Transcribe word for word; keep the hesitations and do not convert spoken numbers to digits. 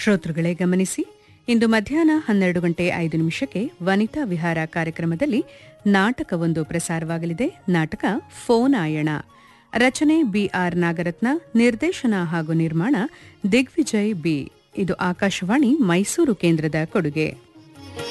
ಶ್ರೋತೃಗಳೇ ಗಮನಿಸಿ, ಇಂದು ಮಧ್ಯಾಹ್ನ ಹನ್ನೆರಡು ಗಂಟೆ ಐದು ನಿಮಿಷಕ್ಕೆ ವನಿತಾ ವಿಹಾರ ಕಾರ್ಯಕ್ರಮದಲ್ಲಿ ನಾಟಕವೊಂದು ಪ್ರಸಾರವಾಗಲಿದೆ. ನಾಟಕ ಫೋನಾಯಣ. ರಚನೆ ಬಿಆರ್ ನಾಗರತ್ನ, ನಿರ್ದೇಶನ ಹಾಗೂ ನಿರ್ಮಾಣ ದಿಗ್ವಿಜಯ್ ಬಿ. ಇದು ಆಕಾಶವಾಣಿ ಮೈಸೂರು ಕೇಂದ್ರದ ಕೊಡುಗೆ.